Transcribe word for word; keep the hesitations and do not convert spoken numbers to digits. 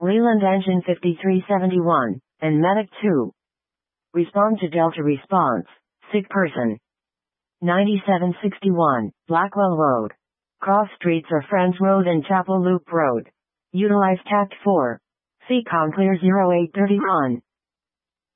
Leland Engine fifty-three seventy-one, and Medic two. Respond to Delta response, sick person. ninety-seven sixty-one, Blackwell Road. Cross streets are Friends Road and Chapel Loop Road. Utilize Tact four. C COM clear zero eight three one.